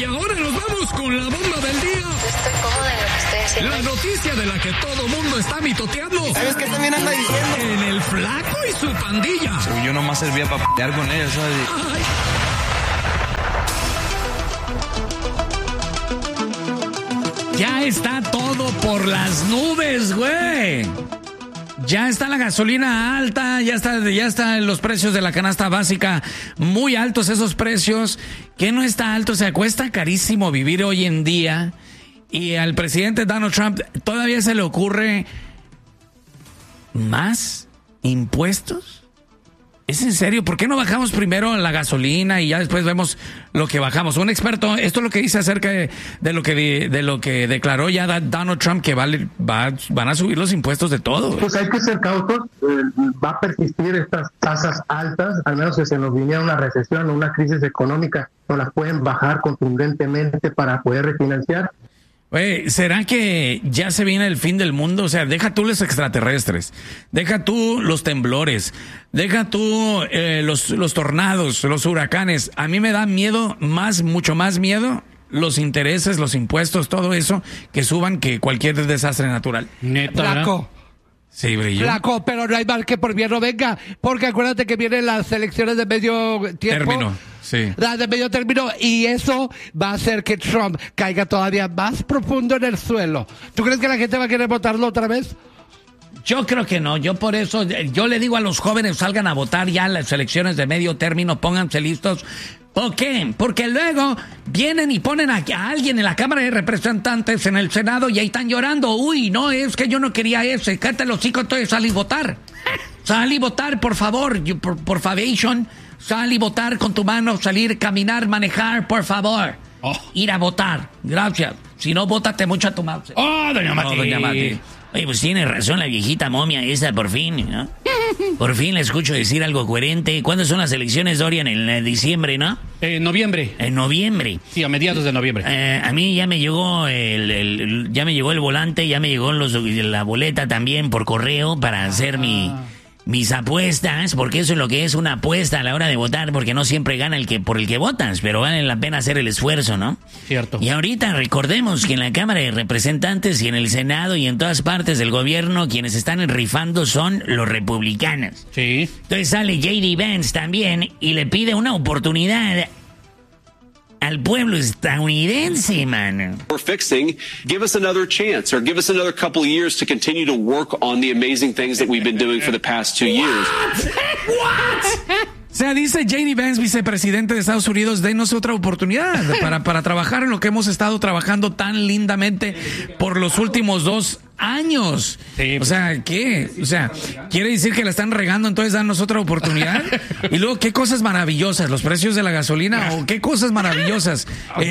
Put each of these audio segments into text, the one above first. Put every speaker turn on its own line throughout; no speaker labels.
Y ahora nos vamos con la bomba del día.
Estoy cómoda en lo que estoy haciendo.
La noticia de la que todo mundo está mitoteando.
¿Sabes qué también anda diciendo?
En el Flaco y su pandilla.
Uy, yo nomás servía para pelear con ellos, ¿sabes?
Ay. Ya está todo por las nubes, güey. Ya está la gasolina alta, ya están los precios de la canasta básica muy altos, esos precios. ¿Qué no está alto? O sea, cuesta carísimo vivir hoy en día. Y al presidente Donald Trump todavía se le ocurre más impuestos. ¿Es en serio? ¿Por qué no bajamos primero la gasolina y ya después vemos lo que bajamos? Un experto, esto es lo que dice acerca de lo que declaró ya Donald Trump, que van a subir los impuestos de todo.
Pues hay que ser cautos, va a persistir estas tasas altas, al menos que se nos viniera una recesión o una crisis económica, no las pueden bajar contundentemente para poder refinanciar.
Oye, ¿será que ya se viene el fin del mundo? O sea, deja tú los extraterrestres, deja tú los temblores, deja tú los tornados, los huracanes. A mí me da miedo, mucho más miedo, los intereses, los impuestos, todo eso, que suban que cualquier desastre natural.
Neta,
Flaco.
Sí, Brillo.
Flaco, pero no hay mal que por bien no venga, porque acuérdate que vienen las elecciones de medio tiempo.
Término, sí.
Las de medio término, y eso va a hacer que Trump caiga todavía más profundo en el suelo. ¿Tú crees que la gente va a querer votarlo otra vez?
Yo creo que no, yo por eso, yo le digo a los jóvenes, salgan a votar ya en las elecciones de medio término, pónganse listos. ¿Por qué? Porque luego vienen y ponen a alguien en la Cámara de Representantes, en el Senado, y ahí están llorando. Uy, no, es que yo no quería ese. Cállate los hocico, entonces sal y votar. Sal y votar, por favor, por favation. Sal y votar con tu mano, salir, caminar, manejar, por favor.
Oh.
Ir a votar. Gracias. Si no, bótate mucho a tu mouse.
¡Oh, doña Mati!
No, doña Mati. Oye, pues tiene razón la viejita momia esa, por fin, ¿no? Por fin le escucho decir algo coherente. ¿Cuándo son las elecciones, Dorian? En diciembre, ¿no?
En noviembre.
En noviembre.
Sí, a mediados de noviembre.
A mí ya me llegó ya me llegó el volante, ya me llegó la boleta también por correo para hacer mis apuestas, porque eso es lo que es una apuesta a la hora de votar, porque no siempre gana por el que votas, pero vale la pena hacer el esfuerzo, ¿no?
Cierto.
Y ahorita recordemos que en la Cámara de Representantes y en el Senado y en todas partes del gobierno, quienes están rifando son los republicanos.
Sí.
Entonces sale J.D. Vance también y le pide una oportunidad al pueblo estadounidense, man.
We're fixing, give us another chance, or give us another couple of years to continue to work on the amazing things that we've been doing for the past 2 years.
What? O sea, dice J.D. Vance, vicepresidente de Estados Unidos, denos otra oportunidad para trabajar en lo que hemos estado trabajando tan lindamente por los últimos 2 años.
Sí.
O sea, ¿qué? O sea, ¿quiere decir que la están regando, entonces danos otra oportunidad? Y luego, ¿qué cosas maravillosas? ¿Los precios de la gasolina? ¿O qué cosas maravillosas?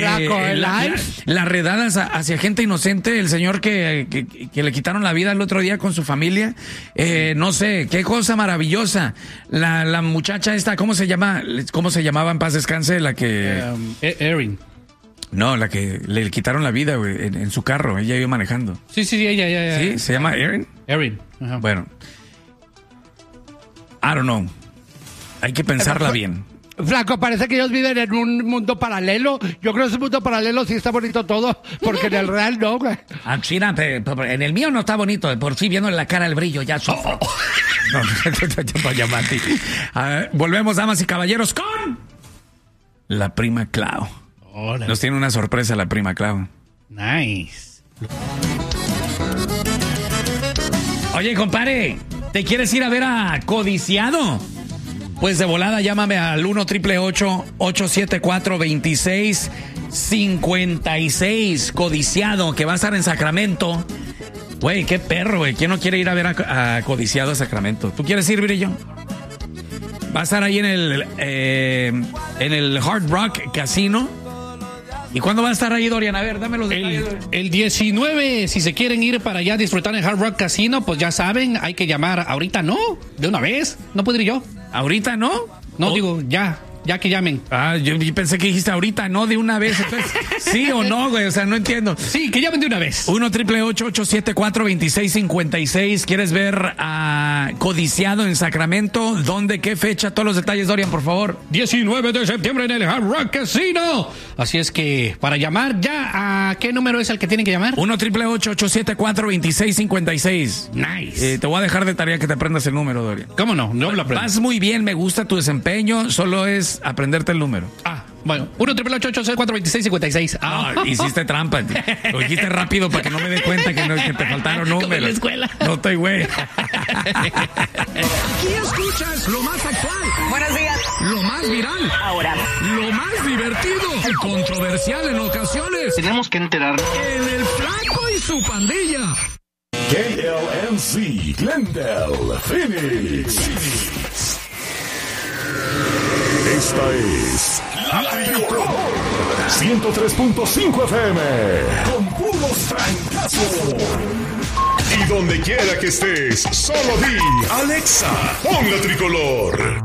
Las redadas hacia gente inocente, el señor que le quitaron la vida el otro día con su familia. No sé, qué cosa maravillosa. La muchacha esta, ¿cómo se llama? ¿Cómo se llamaba en paz descanse? La que...
Erin.
No, la que le quitaron la vida, güey, en su carro. Ella iba manejando.
Sí, ella.
¿Sí? ¿Se llama Erin?
Erin. Ajá.
Bueno. I don't know. Hay que pensarla bien.
Flaco, parece que ellos viven en un mundo paralelo. Yo creo que ese mundo paralelo sí está bonito todo, porque en el real no, güey.
China, en el mío no está bonito. Por sí, viendo en la cara el brillo, ya sufro. Volvemos, damas y caballeros, con la prima Clau.
Hola.
Nos tiene una sorpresa la prima Clau.
Nice.
Oye, compadre, ¿te quieres ir a ver a Codiciado? Pues de volada llámame al 1-888-874-2656. Codiciado, que va a estar en Sacramento. Güey, qué perro, güey. ¿Quién no quiere ir a ver a Codiciado a Sacramento? ¿Tú quieres ir, Brillo? Va a estar ahí en el Hard Rock Casino. ¿Y cuándo va a estar ahí, Dorian? A ver, dame los detalles.
El 19, si se quieren ir para allá a disfrutar en Hard Rock Casino, pues ya saben, hay que llamar. Ahorita no, de una vez. No podría yo.
¿Ahorita no?
No, digo, ya. Ya que llamen.
Yo pensé que dijiste ahorita, no de una vez. Entonces, ¿sí o no, güey? O sea, no entiendo.
Sí, que llamen de una vez.
1-888-874-2656. ¿Quieres ver a Codiciado en Sacramento? ¿Dónde? ¿Qué fecha? Todos los detalles, Dorian, por favor.
19 de septiembre en el Hard Rock Casino. Así es que, para llamar ya, ¿a qué número es el que tienen que llamar?
1-888-874-2656.
Nice.
Te voy a dejar de tarea que te aprendas el número, Dorian.
¿Cómo no? No lo aprendo.
Vas muy bien, me gusta tu desempeño, solo es aprenderte el número.
Bueno, 1-888-874-2656.
No, hiciste trampa. Lo dijiste rápido para que no me dé cuenta que te faltaron números.
Como en la escuela.
No estoy güey.
Aquí escuchas lo más actual.
Buenos días.
Lo más viral.
Ahora.
Lo más divertido. Y controversial en ocasiones.
Tenemos que enterarnos.
En El Flaco y su pandilla.
KLNC Glendale, Phoenix. Esta es La Tricolor 103.5 FM con puros trancazos. Y donde quiera que estés, solo di Alexa, pon La Tricolor.